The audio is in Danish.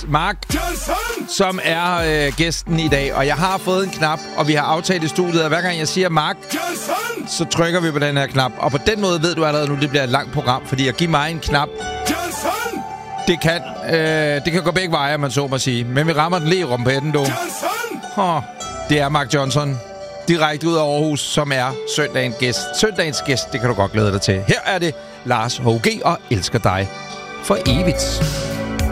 Mark Johnson, som er gæsten i dag. Og jeg har fået en knap, og vi har aftalt i studiet, at hver gang jeg siger Mark Johnson, så trykker vi på den her knap. Og på den måde ved du allerede nu, det bliver et langt program, fordi at give mig en knap, Johnson, det kan gå begge veje, man så må sige. Men vi rammer den lige i rumpetten, du. Det er Mark Johnson, direkte ud af Aarhus, som er søndagens gæst. Det kan du godt glæde dig til. Her er det Lars H.G. og Elsker dig for evigt.